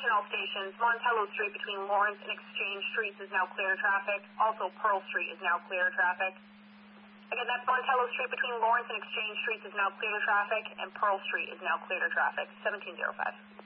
Attention all stations, Montello Street between Lawrence and Exchange Streets is now clear to traffic. Also, Pearl Street is now clear to traffic. Again, that's Montello Street between Lawrence and Exchange Streets is now clear to traffic, and Pearl Street is now clear to traffic. 1705.